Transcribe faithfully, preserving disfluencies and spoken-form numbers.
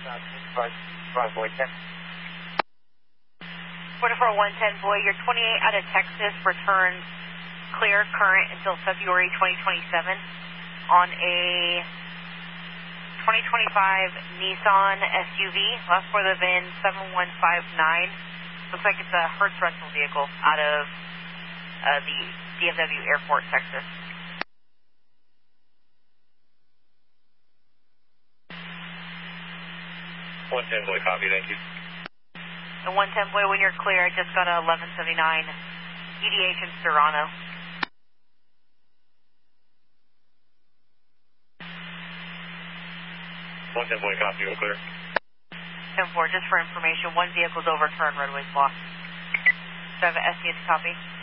Boy ten. forty-four one ten, boy, you're twenty-eight out of Texas, returns clear current until February twenty twenty-seven on a twenty twenty-five Nissan S U V, last for the V I N seven one five nine. Looks like it's a Hertz rental vehicle out of uh, the D F W Airport, Texas. one ten, boy, copy, thank you. And one ten, boy, when you're clear, I just got a eleven seventy-nine E D H in Serrano. one ten, boy, copy, you're clear. ten four, just for information, one vehicle's overturned, roadways blocked. So I have an S C S copy.